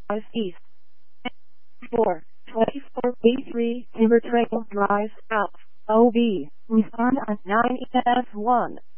Drive East. 424B3 Timber Trail Drive South. OB. Respond on 9S1.